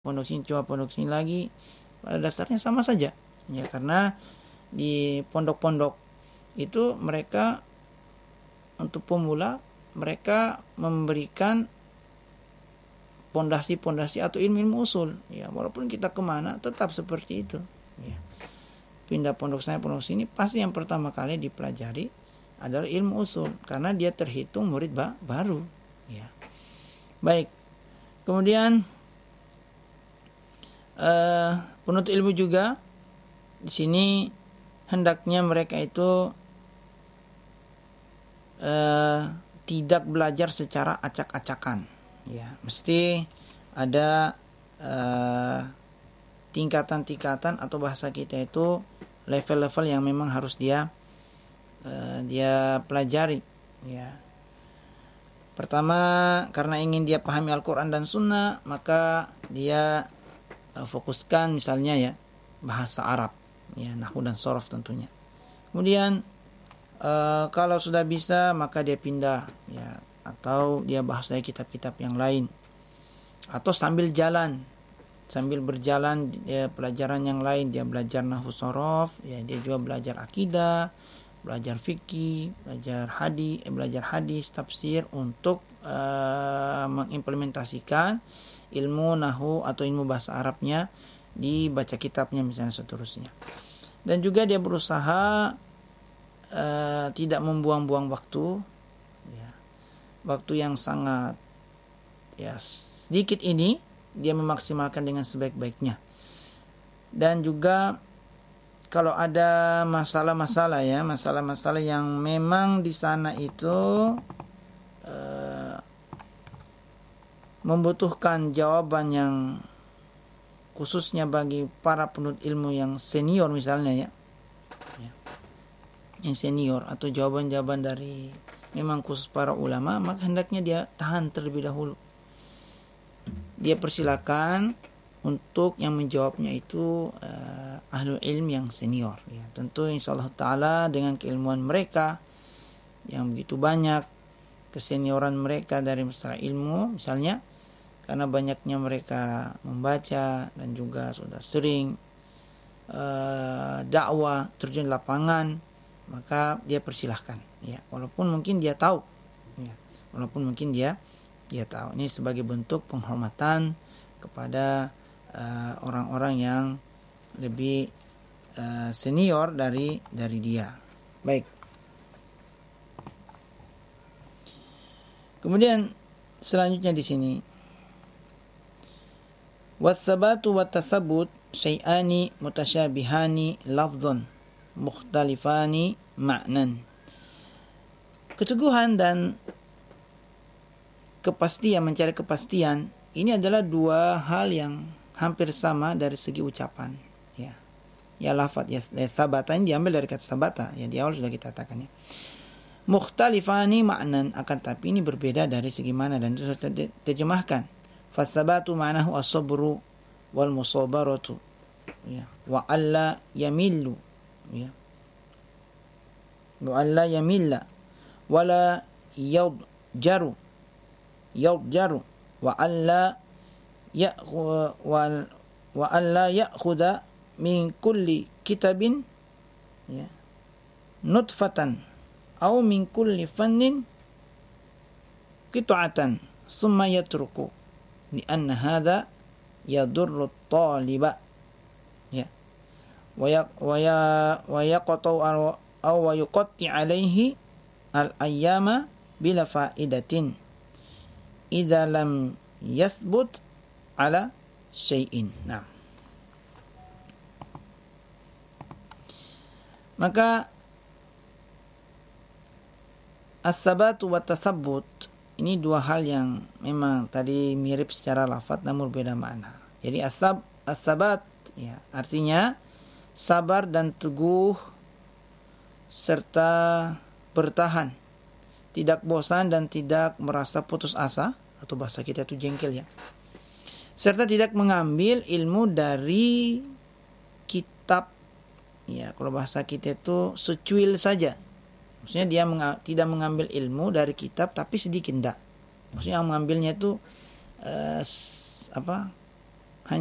pondok sini, coba pondok sini lagi, pada dasarnya sama saja. Ya, karena di pondok-pondok itu mereka untuk pemula mereka memberikan pondasi-pondasi atau ilmu usul. Ya, walaupun kita kemana tetap seperti itu. Ya. Pindah pondok sana pondok sini pasti yang pertama kali dipelajari adalah ilmu usul karena dia terhitung murid baru. Ya. Baik. Kemudian penuntut ilmu juga di sini hendaknya mereka itu tidak belajar secara acak-acakan. Ya, mesti ada tingkatan-tingkatan atau bahasa kita itu level-level yang memang harus dia pelajari. Ya. Pertama, karena ingin dia pahami Al-Quran dan Sunnah, maka dia fokuskan misalnya ya bahasa Arab, ya nahwu dan shorof tentunya. Kemudian kalau sudah bisa maka dia pindah ya, atau dia bahasanya kitab-kitab yang lain, atau sambil berjalan dia pelajaran yang lain, dia belajar nahwu shorof, ya dia juga belajar akidah, belajar fikih, belajar hadis, tafsir untuk mengimplementasikan ilmu nahwu atau ilmu bahasa Arabnya dibaca kitabnya misalnya seterusnya. Dan juga dia berusaha tidak membuang-buang waktu, ya. Waktu yang sangat ya sedikit ini dia memaksimalkan dengan sebaik-baiknya. Dan juga kalau ada masalah-masalah yang memang di sana itu membutuhkan jawaban yang khususnya bagi para penuntut ilmu yang senior misalnya ya, yang senior, atau jawaban-jawaban dari memang khusus para ulama, maka hendaknya dia tahan terlebih dahulu. Dia persilakan untuk yang menjawabnya itu ahlul ilm yang senior. Ya, tentu insyaallah taala dengan keilmuan mereka yang begitu banyak, kesenioran mereka dari masalah ilmu misalnya, karena banyaknya mereka membaca dan juga sudah sering dakwah terjun lapangan, maka dia persilahkan ya, walaupun mungkin dia tahu ya, ini sebagai bentuk penghormatan kepada orang-orang yang lebih senior dari dia. Baik. Kemudian selanjutnya di sini was-sabatu wat-tasabbut syai'ani mutasyabihani lafdhan mukhtalifani ma'nan. Keteguhan dan kepastian, mencari kepastian, ini adalah dua hal yang hampir sama dari segi ucapan. Ya lafaz ya sabata ini diambil dari kata sabata, ya di awal sudah kita katakan ya. Mukhtalifani ma'nan, akan tapi ini berbeda dari segi mana, dan itu sudah terjemahkan. Fasabatu ma'nahu as-sabru wal musabaratu, ya, wa alla yamillu, ya, wa alla yamilla wala yadjaru wa alla ya'khudha min kulli kitabin, ya, nutfatan aw min kulli fannin qit'atan thumma yatruku li anna hadha yadurru at-taliba, ya, wa yaqta'u aw yuqatti alayhi al-ayyama bila fa'idatin idza lam yathbut ala syai'in. Nah, maka as-sabatu wa tasabbut ini dua hal yang memang tadi mirip secara lafaz namun berbeda makna. Jadi as-sabat ya artinya sabar dan teguh serta bertahan, tidak bosan dan tidak merasa putus asa, atau bahasa kita itu jengkel ya. Serta tidak mengambil ilmu dari kitab, ya kalau bahasa kita itu secuil saja. Maksudnya dia tidak mengambil ilmu dari kitab tapi sedikit enggak. Maksudnya yang mengambilnya itu